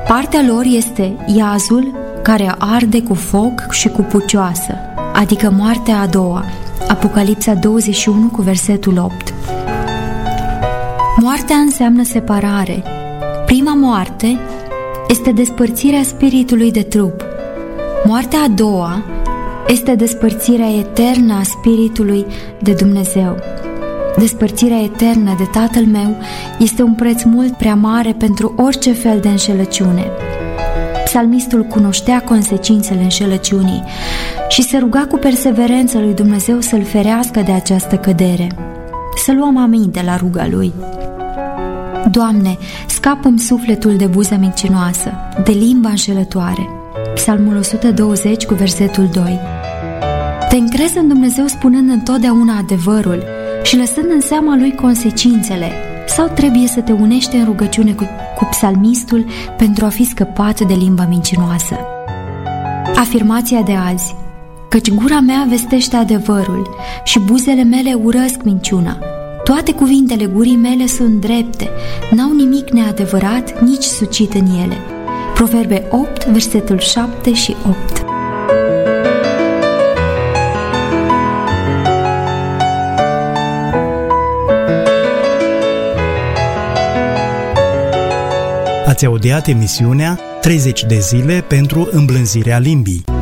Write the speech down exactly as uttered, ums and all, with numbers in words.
Partea lor este iazul care arde cu foc și cu pucioasă, adică moartea a doua. Apocalipsa douăzeci și unu cu versetul opt. Moartea înseamnă separare. Prima moarte este despărțirea spiritului de trup. Moartea a doua este despărțirea eternă a spiritului de Dumnezeu. Despărțirea eternă de Tatăl meu este un preț mult prea mare pentru orice fel de înșelăciune. Psalmistul cunoștea consecințele înșelăciunii și se ruga cu perseverență lui Dumnezeu să-l ferească de această cădere. Să luăm aminte la ruga lui. Doamne, scapă-mi sufletul de buză mincinoasă, de limba înșelătoare. Psalmul o sută douăzeci cu versetul doi. Te încrezi în Dumnezeu spunând întotdeauna adevărul și lăsând în seama lui consecințele, sau trebuie să te unești în rugăciune cu, cu psalmistul pentru a fi scăpat de limba mincinoasă? Afirmația de azi: căci gura mea vestește adevărul și buzele mele urăsc minciuna. Toate cuvintele gurii mele sunt drepte, n-au nimic neadevărat, nici sucit în ele. Proverbe opt, versetul șapte și opt. Ați audiat emisiunea treizeci de zile pentru îmblânzirea limbii.